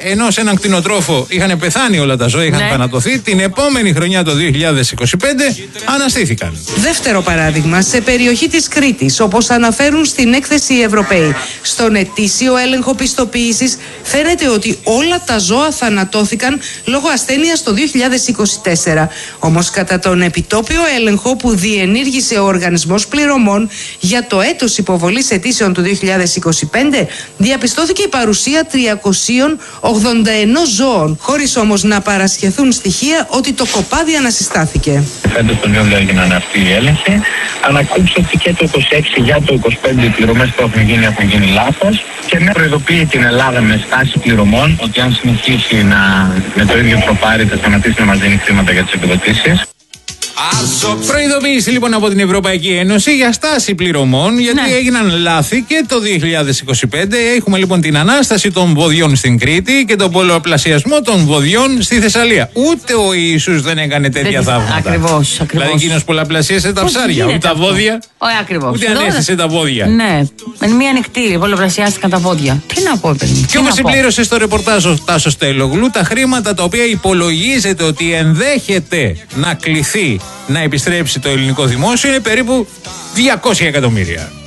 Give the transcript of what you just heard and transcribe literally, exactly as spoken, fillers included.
ενώ σε έναν κτηνοτρόφο είχαν πεθάνει όλα τα ζώα, είχαν ναι. θανατωθεί, την επόμενη χρονιά το δύο χιλιάδες είκοσι πέντε αναστήθηκαν. Δεύτερο παράδειγμα, σε περιοχή της Κρήτης, όπως αναφέρουν στην έκθεση οι Ευρωπαίοι, στον ετήσιο έλεγχο πιστοποίησης φαίνεται ότι όλα τα ζώα θανατώθηκαν λόγω ασθένειας το δύο χιλιάδες είκοσι τέσσερα. Όμως κατά τον επιτόπιο έλεγχο που διενήργησε ο Οργανισμός Πληρωμών για το έτος υποβολής αιτήσεων του δύο χιλιάδες είκοσι πέντε, διαπιστώθηκε η παρουσία τριακοσίων ογδόντα ένα ζώων, χωρίς όμως να παρασχεθούν στοιχεία ότι το κοπάδι ανασυστάθηκε. Φέτος τον Ιούλιο έγιναν αυτοί οι έλεγχοι. Ανακούψω ότι και το είκοσι έξι για το είκοσι πέντε οι πληρωμές που έχουν γίνει έχουν γίνει λάθος και με προειδοποιεί την Ελλάδα με στάση πληρωμών ότι αν συνεχίσει να, με το ίδιο τροπάρι θα σταματήσει να μας δίνει χρήματα για τις επιδοτήσεις. Προειδοποίηση λοιπόν από την Ευρωπαϊκή Ένωση για στάση πληρωμών, γιατί ναι. έγιναν λάθη και το δύο χιλιάδες είκοσι πέντε. Έχουμε λοιπόν την ανάσταση των βοδιών στην Κρήτη και τον πολλαπλασιασμό των βοδιών στη Θεσσαλία. Ούτε ο Ιησούς δεν έκανε τέτοια δεν... θαύματα. Ακριβώς, ακριβώς. Δηλαδή εκείνος πολλαπλασίασε τα ψάρια, ούτε τα βόδια. Όχι, ακριβώς. Ούτε ανέστησε τα βόδια. Ναι, με μία νυχτήρια πολλαπλασιάστηκαν τα βόδια. Τι να πω, παιδί. Και όπως συμπλήρωσε στο ρεπορτάζ ο Τάσος Στέλογλου, τα χρήματα τα οποία υπολογίζεται ότι ενδέχεται να κληθεί να επιστρέψει το ελληνικό δημόσιο είναι περίπου διακόσια εκατομμύρια.